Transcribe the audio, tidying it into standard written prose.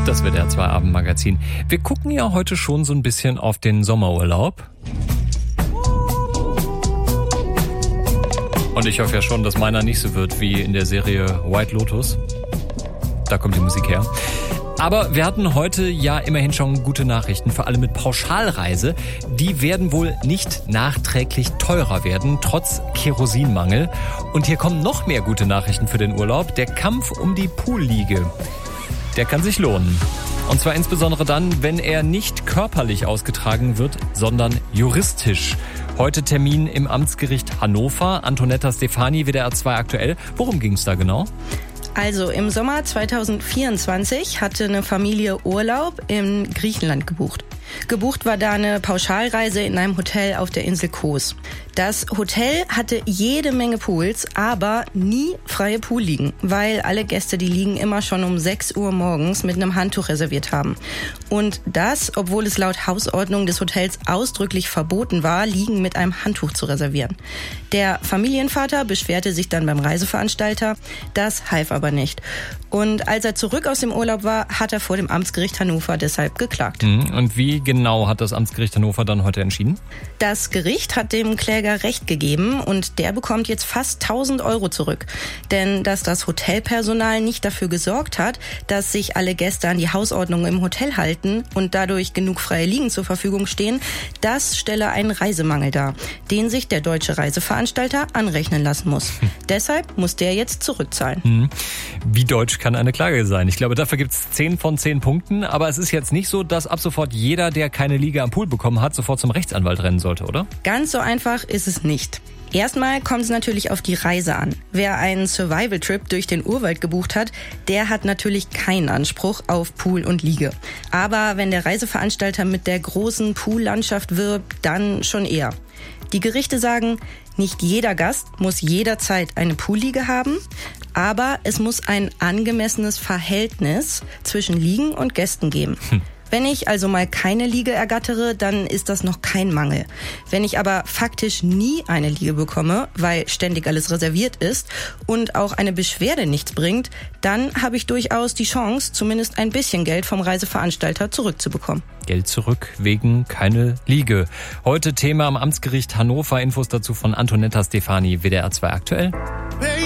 Das WDR 2 Abendmagazin. Wir gucken ja heute schon so ein bisschen auf den Sommerurlaub. Und ich hoffe ja schon, dass meiner nicht so wird wie in der Serie White Lotus. Da kommt die Musik her. Aber wir hatten heute ja immerhin schon gute Nachrichten für alle mit Pauschalreise. Die werden wohl nicht nachträglich teurer werden, trotz Kerosinmangel. Und hier kommen noch mehr gute Nachrichten für den Urlaub. Der Kampf um die Poolliege. Der kann sich lohnen. Und zwar insbesondere dann, wenn er nicht körperlich ausgetragen wird, sondern juristisch. Heute Termin im Amtsgericht Hannover. Antonetta Stefani, WDR 2 aktuell. Worum ging es da genau? Also im Sommer 2024 hatte eine Familie Urlaub in Griechenland gebucht. Gebucht war da eine Pauschalreise in einem Hotel auf der Insel Kos. Das Hotel hatte jede Menge Pools, aber nie freie Poolliegen, weil alle Gäste die Liegen immer schon um 6 Uhr morgens mit einem Handtuch reserviert haben. Und das, obwohl es laut Hausordnung des Hotels ausdrücklich verboten war, Liegen mit einem Handtuch zu reservieren. Der Familienvater beschwerte sich dann beim Reiseveranstalter, das half aber nicht. Und als er zurück aus dem Urlaub war, hat er vor dem Amtsgericht Hannover deshalb geklagt. Und wie genau hat das Amtsgericht Hannover dann heute entschieden? Das Gericht hat dem Kläger Recht gegeben und der bekommt jetzt fast 1.000 Euro zurück. Denn dass das Hotelpersonal nicht dafür gesorgt hat, dass sich alle Gäste an die Hausordnung im Hotel halten und dadurch genug freie Liegen zur Verfügung stehen, das stelle einen Reisemangel dar, den sich der deutsche Reiseveranstalter anrechnen lassen muss. Deshalb muss der jetzt zurückzahlen. Wie deutsch kann eine Klage sein? Ich glaube, dafür gibt es 10 von 10 Punkten. Aber es ist jetzt nicht so, dass ab sofort jeder, der keine Liege am Pool bekommen hat, sofort zum Rechtsanwalt rennen sollte, oder? Ganz so einfach ist es nicht. Erstmal kommt es natürlich auf die Reise an. Wer einen Survival-Trip durch den Urwald gebucht hat, der hat natürlich keinen Anspruch auf Pool und Liege. Aber wenn der Reiseveranstalter mit der großen Poollandschaft wirbt, dann schon eher. Die Gerichte sagen, nicht jeder Gast muss jederzeit eine Poolliege haben, aber es muss ein angemessenes Verhältnis zwischen Liegen und Gästen geben. Wenn ich also mal keine Liege ergattere, dann ist das noch kein Mangel. Wenn ich aber faktisch nie eine Liege bekomme, weil ständig alles reserviert ist und auch eine Beschwerde nichts bringt, dann habe ich durchaus die Chance, zumindest ein bisschen Geld vom Reiseveranstalter zurückzubekommen. Geld zurück wegen keine Liege. Heute Thema am Amtsgericht Hannover. Infos dazu von Antonetta Stefani, WDR 2 aktuell.